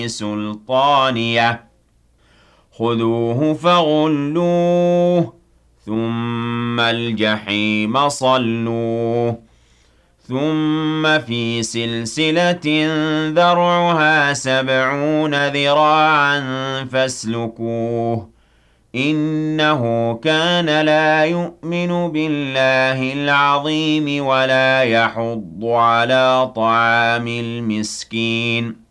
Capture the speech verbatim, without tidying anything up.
سُلْطَانِيَةٍ خُذُوهُ فَغُلُّوهُ ثُمَّ الْجَحِيمَ صَلُّوهُ ثُمَّ فِي سِلْسِلَةٍ ذَرْعُهَا سَبْعُونَ ذِرَاعًا فَاسْلُكُوهُ إِنَّهُ كَانَ لَا يُؤْمِنُ بِاللَّهِ الْعَظِيمِ وَلَا يَحُضُّ عَلَىٰ طَعَامِ الْمِسْكِينِ